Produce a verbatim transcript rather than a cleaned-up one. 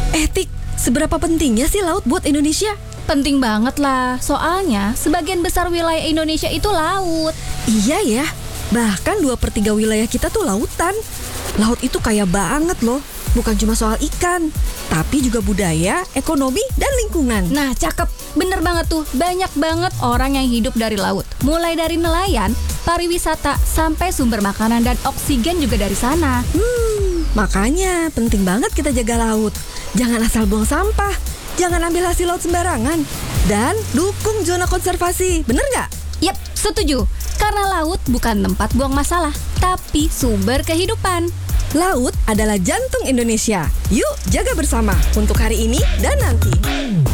Eh Tik, seberapa pentingnya sih laut buat Indonesia? Penting banget lah, soalnya sebagian besar wilayah Indonesia itu laut. Iya ya, bahkan dua per tiga wilayah kita tuh lautan. Laut itu kaya banget loh, bukan cuma soal ikan, tapi juga budaya, ekonomi, dan lingkungan. Nah, cakep. Bener banget tuh, banyak banget orang yang hidup dari laut. Mulai dari nelayan, pariwisata, sampai sumber makanan dan oksigen juga dari sana. Hmm, makanya penting banget kita jaga laut. Jangan asal buang sampah, jangan ambil hasil laut sembarangan, dan dukung zona konservasi, bener nggak? Yap, setuju. Karena laut bukan tempat buang masalah, tapi sumber kehidupan. Laut adalah jantung Indonesia. Yuk jaga bersama untuk hari ini dan nanti.